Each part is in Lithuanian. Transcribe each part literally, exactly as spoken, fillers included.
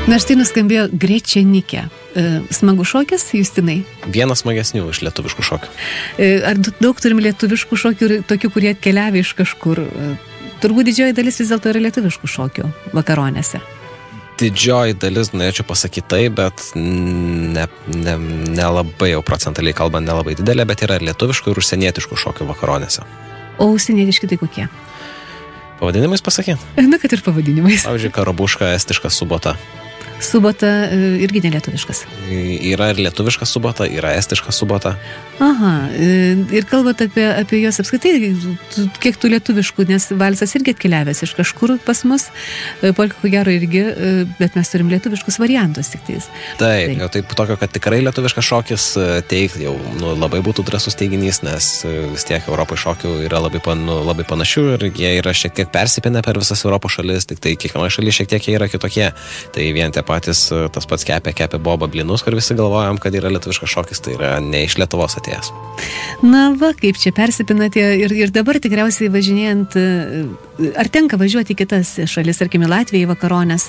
Na štai nuskambėjo Grečenikė. Smagu šokis, Justinai? Vienas smagesnių iš lietuviškų šokių. Ar daug turim lietuviškų šokių ir tokių, kurie atkeliavė iš kažkur? Turbūt didžioji dalis vis dėlto yra lietuviškų šokių vakaronėse. Didžioji dalis, norėčiau pasakyti tai, bet ne, ne, nelabai jau procentaliai kalbant, nelabai didelė, bet yra ir lietuviškų ir užsienietiškų šokių vakaronėse. O užsienietiški tai kokie? Pavadinimais pasakyti? Na, kad ir pavadinimais. Pavyzdžiui, Karabuška, estiška subota. Subota irgi nelietuviškas. Yra ir lietuviška subota, yra estiška subota. Aha, ir kalbant apie, apie juos apskaitai, kiek tų lietuviškų, nes valsas irgi atkeliavęs iš kažkur pas mus, polka ko gero irgi, bet mes turim lietuviškus variantus tik tais. Taip, jau taip tokio, kad tikrai lietuviškas šokis teikti jau nu, labai būtų drąsus teiginys, nes vis tiek Europos šokių yra labai, nu, labai panašių ir jie yra šiek tiek persipinę per visas Europos šalis, tik tai kiekvienoje šalyje šiek tiek jie yra kitokie. Tai vien tie patys tas pats kepė, kepė boba blinus, kur visi galvojam, kad yra lietuviškas šokis, tai yra ne iš Lietuvos atėjęs. Na va, kaip čia persipinate ir, ir dabar tikriausiai važinėjant, ar tenka važiuoti į kitas šalis, tarkime, Latvijai, vakaronės?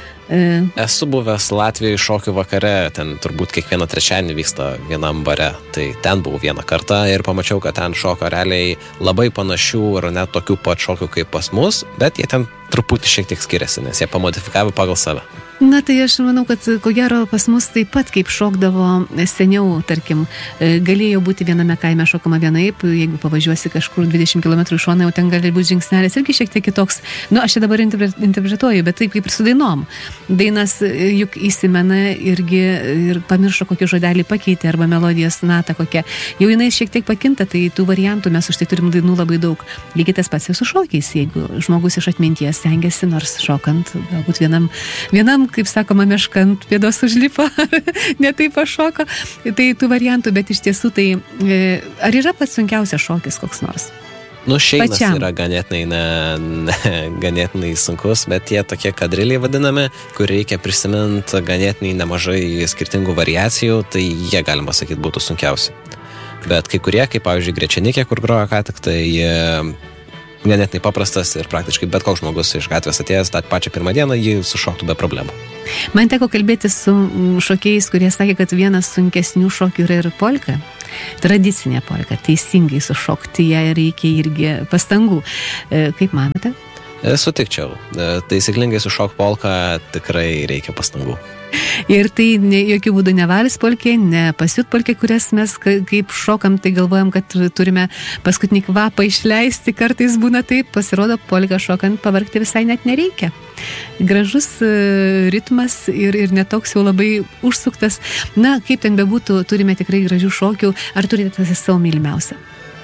Esu buvęs Latvijoje šokių vakare, ten turbūt kiekvieną trečiadienį vyksta vienam bare, tai ten buvau vieną kartą ir pamačiau, kad ten šoko realiai labai panašių ar net tokių pat šokių kaip pas mus, bet jie ten truputį šiek tiek skiriasi, nes jie pamodifikavo pagal save. Na tai aš manau, kad ko gero pas mus taip pat kaip šokdavo seniau, tarkim, galėjo būti viename kaime šokama vienaip, jeigu pavažiuosi kažkur dvidešimt kilometrų iš šono, jau ten gali būti žingsnelis irgi šiek tiek kitoks. Nu, aš čia dabar interpretuoju, bet taip kaip ir su dainom. Dainas juk įsimena irgi ir pamiršo kokį žodelį pakeitė arba melodijos natą kokią. Jau jinai šiek tiek pakinta, tai tų variantų mes už tai turim dainų labai daug. Lygiai tas pats ir su šokiais, jeigu žmogus iš atminties stengiasi, nors šokant, galbūt vienam, vienam kaip sakoma, meškant pėdos užlipa, ne taip pašoko, tai tų variantų, bet iš tiesų tai, ar yra pats sunkiausias šokis koks nors? Nu, šeinas Pačiam. Yra ganėtinai, ne, ne, ganėtinai sunkus, bet tie tokie kadriliai vadinami, kur reikia prisiminti ganėtinai nemažai skirtingų variacijų, tai jie, galima sakyti, būtų sunkiausi. Bet kai kurie, kaip pavyzdžiui, Grečenikė, kur grojo ką tik, tai ganėtinai paprastas ir praktiškai bet koks žmogus iš gatvės atėjęs tą pačią pirmą dieną jį sušoktų be problemų. Man teko kalbėti su šokėjais, kurie sakė, kad vienas sunkesnių šokių yra ir polka. Tradicinė polka, teisingai sušokti ją reikia irgi pastangų. Kaip manote? Sutikčiau. Taisyklingai sušok polką tikrai reikia pastangų. Ir tai ne, jokių būdų ne valis polkė, ne pasiut polkė, kurias mes kaip šokam, tai galvojam, kad turime paskutinį kvapą išleisti, kartais būna taip, pasirodo polką šokant pavargti visai net nereikia. Gražus ritmas ir, ir netoks jau labai užsuktas. Na, kaip ten bebūtų, turime tikrai gražių šokių. Ar turite savo mylimiausią?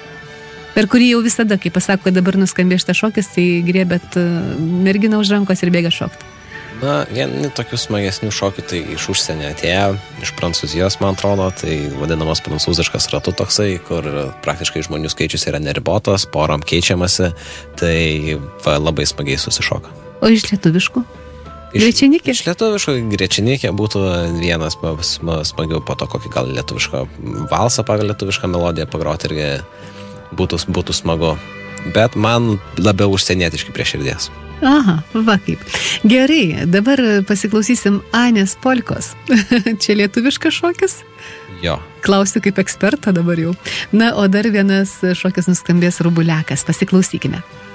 Per kurį jau visada, kai pasako, kad dabar nuskambė šitas šokis, tai griebėt merginą už rankos ir bėga šokti. Na, vieni tokių smagesnių šokių tai iš užsienio atėjo, iš Prancūzijos, man atrodo, tai vadinamas prancūziškas ratu toksai, kur praktiškai žmonių skaičius yra neribotas, porom keičiamasi, tai va, labai smagiai susišoka. O iš lietuviškų? Grečenikė? Iš, iš lietuviškų Grečenikė būtų vienas smagiau, po to kokį gal lietuvišką valsą pagal lietuvišką melodiją pagroti irgi būtų, būtų smagu. Bet man labiau užsienietiški prie širdies. Aha, va kaip. Gerai, dabar pasiklausysim Anės polkos. Čia lietuviškas šokis? Jo. Klausiu kaip ekspertą dabar jau. Na, o dar vienas šokis nuskambės Rubuliakas. Pasiklausykime.